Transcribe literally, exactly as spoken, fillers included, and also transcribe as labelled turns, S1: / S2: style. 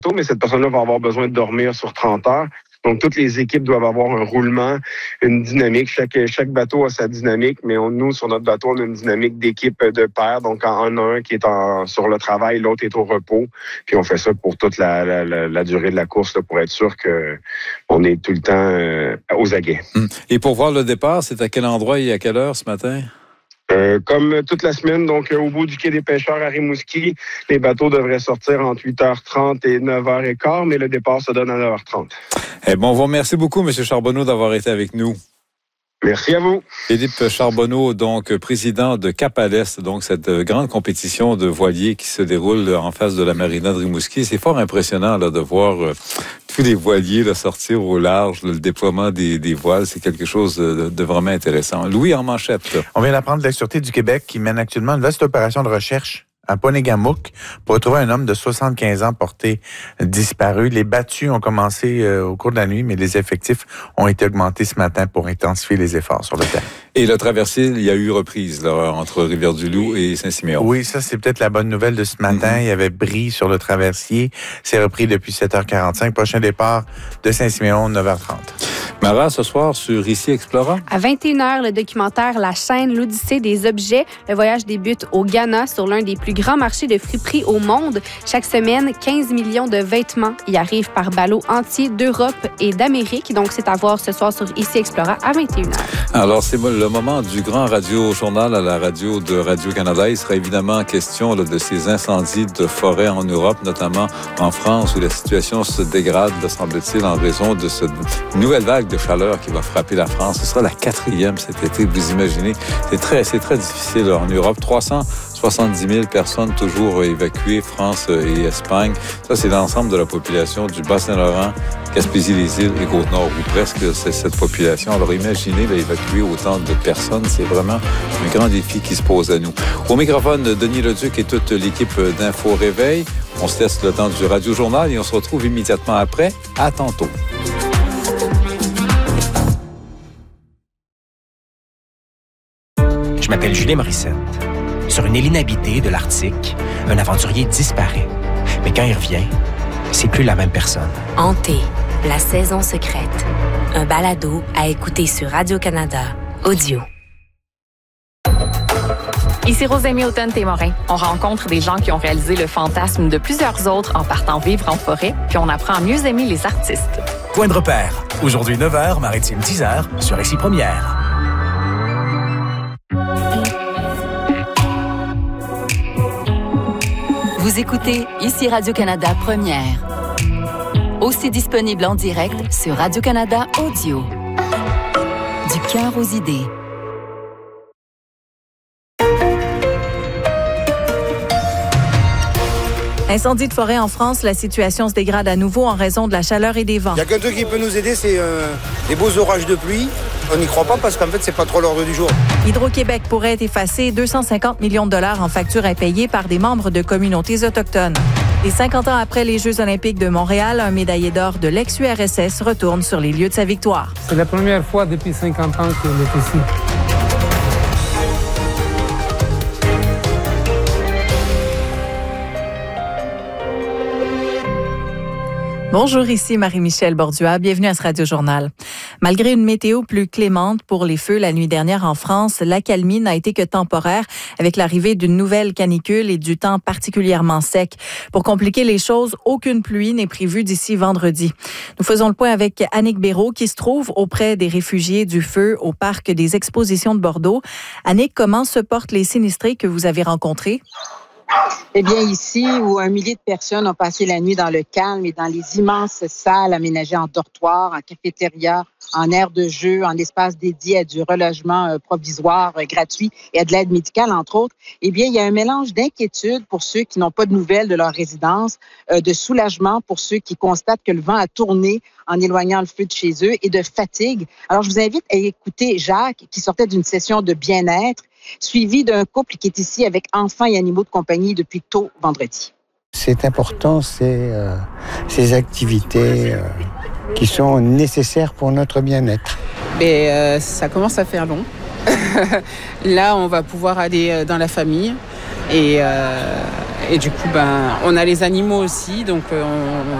S1: mais cette personne-là va avoir besoin de dormir sur trente heures. Donc, toutes les équipes doivent avoir un roulement, une dynamique. Chaque, chaque bateau a sa dynamique, mais on, nous, sur notre bateau, on a une dynamique d'équipe de pair. Donc, en un, un qui est en, sur le travail, l'autre est au repos. Puis, on fait ça pour toute la, la, la, la durée de la course, là, pour être sûr qu'on est tout le temps euh, aux aguets.
S2: Et pour voir le départ, c'est à quel endroit et à quelle heure ce matin?
S1: Euh, comme toute la semaine, donc euh, au bout du quai des pêcheurs à Rimouski, les bateaux devraient sortir entre huit heures trente et neuf heures quinze, mais le départ se donne à neuf heures trente.
S2: Eh bon, on vous remercie beaucoup, M. Charbonneau, d'avoir été avec nous.
S1: Merci à vous.
S2: Philippe Charbonneau, donc président de Cap à l'Est, donc cette grande compétition de voiliers qui se déroule en face de la marina de Rimouski. C'est fort impressionnant là, de voir euh, tous les voiliers là, sortir au large, le déploiement des, des voiles. C'est quelque chose de, de vraiment intéressant. Louis, en manchette. Là.
S3: On vient d'apprendre de la Sûreté du Québec qui mène actuellement une vaste opération de recherche à Ponégamouk pour retrouver un homme de soixante-quinze ans porté disparu. Les battues ont commencé euh, au cours de la nuit, mais les effectifs ont été augmentés ce matin pour intensifier les efforts sur le terrain.
S2: Et la traversée, il y a eu reprise là, entre Rivière-du-Loup et Saint-Siméon.
S3: Oui, ça, c'est peut-être la bonne nouvelle de ce matin. Mm-hmm. Il y avait bris sur le traversier. C'est repris depuis sept heures quarante-cinq. Prochain départ de Saint-Siméon, neuf heures trente.
S2: Mara, ce soir, sur Ici Explora.
S4: À vingt et une heures, le documentaire La chaîne, l'Odyssée des objets. Le voyage débute au Ghana, sur l'un des plus grands marchés de friperies au monde. Chaque semaine, quinze millions de vêtements y arrivent par ballot entier d'Europe et d'Amérique. Donc, c'est à voir ce soir sur Ici Explora à vingt et une heures.
S2: Alors, c'est le moment du grand radio-journal à la radio de Radio-Canada. Il sera évidemment question là, de ces incendies de forêt en Europe, notamment en France, où la situation se dégrade, là, semble-t-il, en raison de cette nouvelle vague de chaleur qui va frapper la France. Ce sera la quatrième cet été, vous imaginez. C'est très, c'est très difficile là, en Europe. trois cent soixante-dix mille personnes toujours évacuées, France et Espagne. Ça, c'est l'ensemble de la population du Bas-Saint-Laurent, Gaspésie-les-Îles et Côte-Nord, ou presque c'est cette population. Alors imaginez là, évacuer autant de personnes, c'est vraiment un grand défi qui se pose à nous. Au microphone, Denis Leduc et toute l'équipe d'Info Réveil. On se laisse le temps du Radio-Journal et on se retrouve immédiatement après. À tantôt.
S5: Je m'appelle Julien Morissette. Sur une île inhabitée de l'Arctique, un aventurier disparaît. Mais quand il revient, c'est plus la même personne.
S6: Hanté, la saison secrète. Un balado à écouter sur Radio-Canada Audio.
S7: Ici Rosemie Automne-Témorin. On rencontre des gens qui ont réalisé le fantasme de plusieurs autres en partant vivre en forêt, puis on apprend à mieux aimer les artistes.
S5: Point de repère. Aujourd'hui neuf heures, Maritime dix heures, sur Ici Première.
S8: Vous écoutez Ici Radio-Canada Première. Aussi disponible en direct sur Radio-Canada Audio. Du cœur aux idées.
S9: Incendie de forêt en France, la situation se dégrade à nouveau en raison de la chaleur et des vents.
S10: Il y a qu'un truc qui peut nous aider, c'est euh, les beaux orages de pluie. On n'y croit pas parce qu'en fait, c'est pas trop l'ordre du jour.
S9: Hydro-Québec pourrait effacer deux cent cinquante millions de dollars en factures impayées par des membres de communautés autochtones. Et cinquante ans après les Jeux olympiques de Montréal, un médaillé d'or de l'ex-U R S S retourne sur les lieux de sa victoire.
S11: C'est la première fois depuis cinquante ans qu'il est ici.
S9: Bonjour, ici Marie-Michel Bordua. Bienvenue à ce Radio-Journal. Malgré une météo plus clémente pour les feux la nuit dernière en France, l'accalmie n'a été que temporaire avec l'arrivée d'une nouvelle canicule et du temps particulièrement sec. Pour compliquer les choses, aucune pluie n'est prévue d'ici vendredi. Nous faisons le point avec Annick Béraud qui se trouve auprès des réfugiés du feu au Parc des Expositions de Bordeaux. Annick, comment se portent les sinistrés que vous avez rencontrés?
S12: Eh bien, ici, où un millier de personnes ont passé la nuit dans le calme et dans les immenses salles aménagées en dortoirs, en cafétéria, en aire de jeu, en espace dédié à du relogement euh, provisoire euh, gratuit et à de l'aide médicale, entre autres, eh bien, il y a un mélange d'inquiétude pour ceux qui n'ont pas de nouvelles de leur résidence, euh, de soulagement pour ceux qui constatent que le vent a tourné en éloignant le feu de chez eux et de fatigue. Alors, je vous invite à écouter Jacques, qui sortait d'une session de bien-être, suivi d'un couple qui est ici avec enfants et animaux de compagnie depuis tôt vendredi.
S13: C'est important, c'est euh, ces activités euh, qui sont nécessaires pour notre bien-être.
S14: Mais, euh, ça commence à faire long. Là, on va pouvoir aller dans la famille et, euh, et du coup, ben, on a les animaux aussi, donc on,